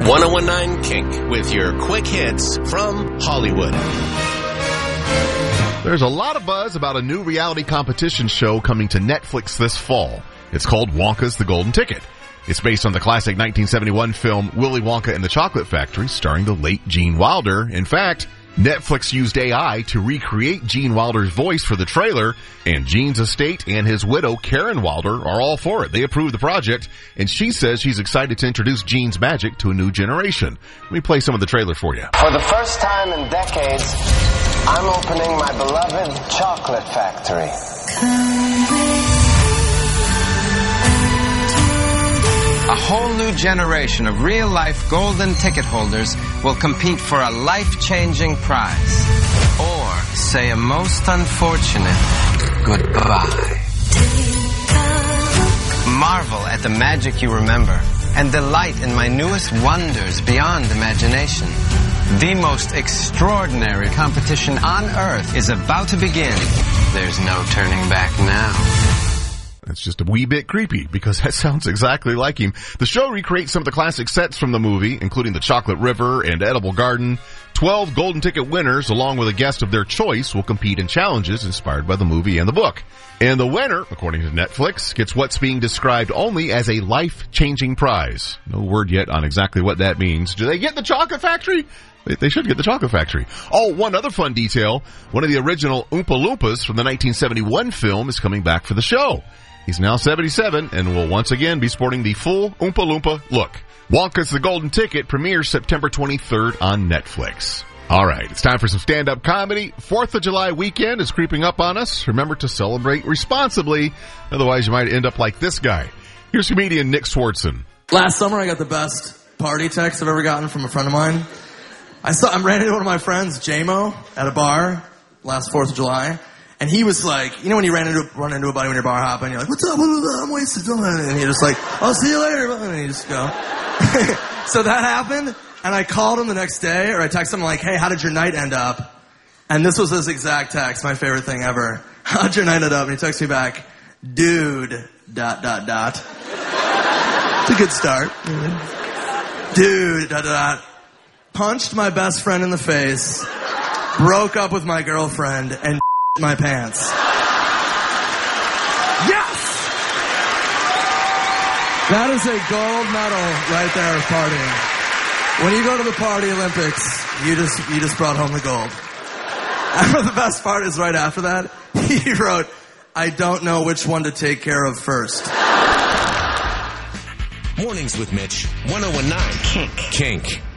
1019 Kink with your quick hits from Hollywood. There's a lot of buzz about a new reality competition show coming to Netflix this fall. It's called Wonka's The Golden Ticket. It's based on the classic 1971 film Willy Wonka and the Chocolate Factory, starring the late Gene Wilder. In fact, Netflix used AI to recreate Gene Wilder's voice for the trailer, and Gene's estate and his widow, Karen Wilder, are all for it. They approved the project, and she says she's excited to introduce Gene's magic to a new generation. Let me play some of the trailer for you. For the first time in decades, I'm opening my beloved chocolate factory. A whole new generation of real-life golden ticket holders will compete for a life-changing prize. Or say a most unfortunate goodbye. Marvel at the magic you remember and delight in my newest wonders beyond imagination. The most extraordinary competition on Earth is about to begin. There's no turning back now. It's just a wee bit creepy because that sounds exactly like him. The show recreates some of the classic sets from the movie, including the Chocolate River and Edible Garden. 12 Golden Ticket winners, along with a guest of their choice, will compete in challenges inspired by the movie and the book. And the winner, according to Netflix, gets what's being described only as a life-changing prize. No word yet on exactly what that means. Do they get the Chocolate Factory? They should get the Chocolate Factory. Oh, one other fun detail. One of the original Oompa Loompas from the 1971 film is coming back for the show. He's now 77 and will once again be sporting the full Oompa Loompa look. Wonka's The Golden Ticket premieres September 23rd on Netflix. All right, it's time for some stand-up comedy. 4th of July weekend is creeping up on us. Remember to celebrate responsibly. Otherwise, you might end up like this guy. Here's comedian Nick Swartzen. Last summer, I got the best party text I've ever gotten from a friend of mine. I ran into one of my friends, J-Mo, at a bar last 4th of July. And he was like, you know when you run into a buddy when you're bar hopping, you're like, what's up? I'm wasted. And you're just like, I'll see you later. And you just go. So that happened. And I called him the next day, or I texted him like, hey, how did your night end up? And this was his exact text, my favorite thing ever. How'd your night end up? And he texted me back, dude, ... It's a good start. Dude, ... Punched my best friend in the face, broke up with my girlfriend, and my pants. Yes! That is a gold medal right there of partying. When you go to the Party Olympics, you just brought home the gold. I know the best part is right after that, he wrote, I don't know which one to take care of first. Mornings with Mitch, 1019 Kink.